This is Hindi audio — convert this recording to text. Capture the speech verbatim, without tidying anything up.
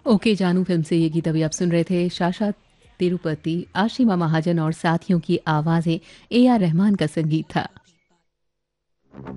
ओके जानू फिल्म से ये गीत अभी आप सुन रहे थे। शाशा तिरुपति, आशिमा महाजन और साथियों की आवाज़ें, ए आर रहमान का संगीत था।